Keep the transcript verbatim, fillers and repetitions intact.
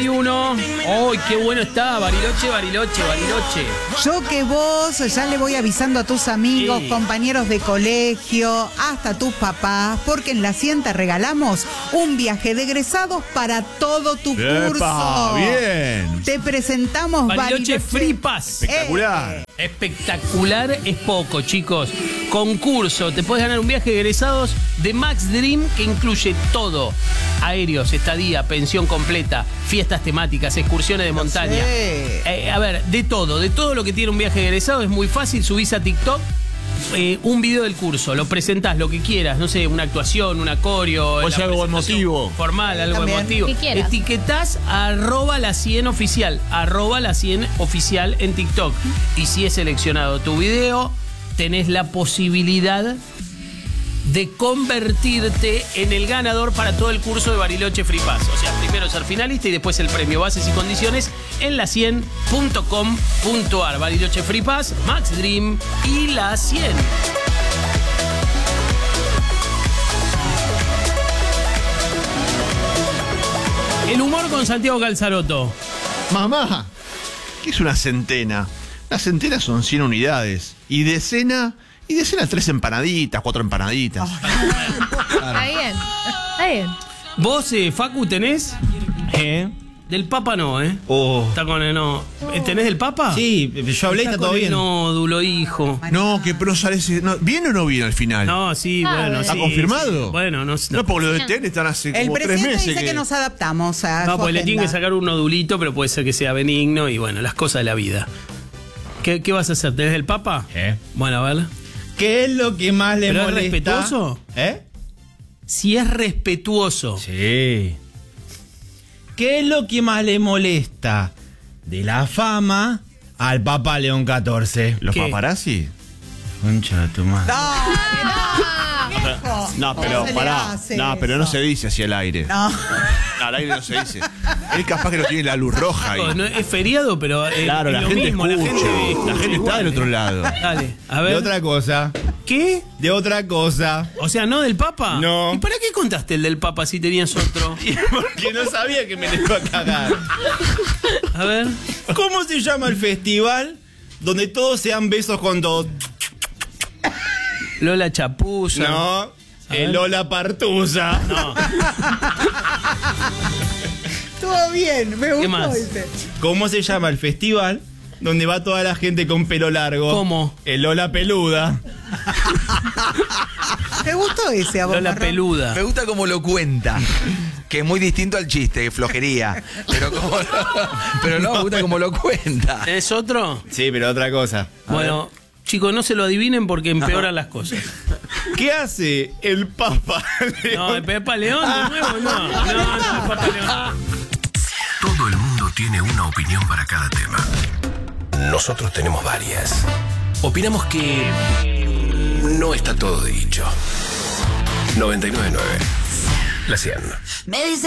y uno. ¡Ay, qué bueno está! Bariloche, Bariloche, Bariloche. Yo que vos ya le voy avisando a tus amigos, Sí. compañeros de colegio, hasta tus papás, porque en la cien te regalamos un viaje de egresados para todo tu ¡Epa! curso. ¡Bien! Te presentamos Bariloche Bariloche Free Pass. Espectacular. Espectacular es poco, chicos. Concurso, te puedes ganar un viaje de egresados de Max Dream que incluye todo. Aéreos, estadía, pensión completa, fiestas temáticas, excursiones de montaña. sé. Eh, a ver, de todo, de todo lo que tiene un viaje de egresado es muy fácil. Subís a TikTok eh, un video del curso, lo presentás, lo que quieras, no sé, una actuación, un acorio. Puede ser la algo presentación emotivo. Formal, algo También. emotivo. Que quieras. Etiquetás arroba la cien oficial, arroba la cien oficial en TikTok. Y si es seleccionado tu video, tenés la posibilidad de convertirte en el ganador para todo el curso de Bariloche Free Pass. O sea, primero ser finalista y después el premio. Bases y condiciones en la cien punto com punto ar. Bariloche Free Pass, Max Dream y la cien. El humor con Santiago Calzaroto. Mamá, ¿qué es una centena? Las centenas son cien unidades. Y decena, y decena tres empanaditas, cuatro empanaditas. Está bien. Está bien. ¿Vos, eh, Facu, tenés? ¿Eh? Del Papa no, ¿eh? Oh. Está con el no. ¿Tenés del Papa? Sí, yo hablé y está con todo el bien. nódulo, hijo. No, que prosa ese. No, ¿viene o no viene al final? No, sí, Ah, bueno. ¿está sí, confirmado? sí. Bueno, no sé. No, No, porque lo de T N están hace El como tres presidente meses. dice que... nos adaptamos a no su porque le tienen que agenda. sacar un nodulito, pero puede ser que sea benigno y bueno, las cosas de la vida. ¿Qué, qué vas a hacer? ¿Tenés del Papa? ¿Eh? Bueno, a ver. ¿Qué es lo que más le ¿Pero es molesta? respetuoso? ¿Eh? Si es respetuoso. Sí. ¿Qué es lo que más le molesta de la fama al Papa León catorce? ¿Los ¿Qué? paparazzi? Concha de tu madre. No, viejo. No, pero se le pará. hace No, pero no eso. se dice hacia el aire. No. No, al aire no se dice. Él capaz que no tiene la luz roja ahí. No, es feriado, pero. eh, Claro, es la lo gente mismo, escucha. La gente, La gente está del otro lado. Dale, a De ver. otra cosa. ¿Qué? De otra cosa. O sea, ¿no del Papa? No. ¿Y para qué contaste el del Papa si tenías otro? Porque no sabía que me le iba a cagar. A ver. ¿Cómo se llama el festival donde todos sean besos con todos? Lola Chapuza. No. ver. El Lola Partusa. No. Estuvo bien, me gustó más? ese. ¿Cómo se llama el festival donde va toda la gente con pelo largo? ¿Cómo? El Lola Peluda. ¿Te gustó ese a vos, Lola Marrón? Peluda. Me gusta cómo lo cuenta. Que es muy distinto al chiste, flojería. Pero, como, pero no, me gusta cómo lo cuenta. ¿Es otro? Sí, pero otra cosa. Bueno, chicos, no se lo adivinen porque empeoran las cosas. ¿Qué hace el Papa? No, el Pepa León de nuevo, no. No, no, el Papa León. Todo el mundo tiene una opinión para cada tema. Nosotros tenemos varias. Opinamos que no está todo dicho. noventa y nueve punto nueve. La cien. Me dice